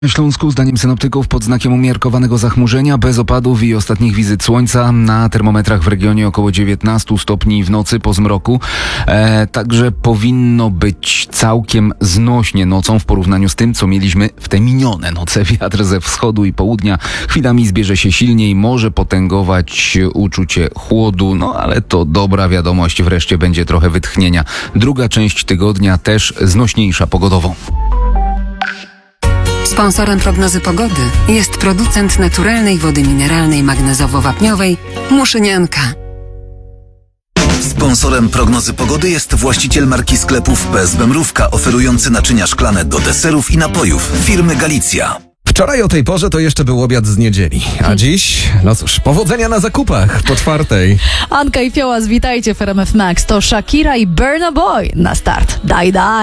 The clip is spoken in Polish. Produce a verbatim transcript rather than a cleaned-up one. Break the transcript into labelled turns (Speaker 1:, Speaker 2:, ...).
Speaker 1: W Śląsku, zdaniem synoptyków, pod znakiem umiarkowanego zachmurzenia, bez opadów i ostatnich wizyt słońca, na termometrach w regionie około dziewiętnaście stopni w nocy po zmroku. E, także powinno być całkiem znośnie nocą w porównaniu z tym, co mieliśmy w te minione noce. Wiatr ze wschodu i południa chwilami zbierze się silniej, może potęgować uczucie chłodu, no ale to dobra wiadomość, wreszcie będzie trochę wytchnienia. Druga część tygodnia też znośniejsza pogodowo.
Speaker 2: Sponsorem prognozy pogody jest producent naturalnej wody mineralnej magnezowo-wapniowej Muszynianka.
Speaker 3: Sponsorem prognozy pogody jest właściciel marki sklepów P S B Mrówka, oferujący naczynia szklane do deserów i napojów firmy Galicja.
Speaker 4: Wczoraj o tej porze to jeszcze był obiad z niedzieli, a dziś, no cóż, powodzenia na zakupach po czwartej.
Speaker 5: Anka i Fiołas, witajcie w R M F Max. To Shakira i Burna Boy na start. Daj, daj.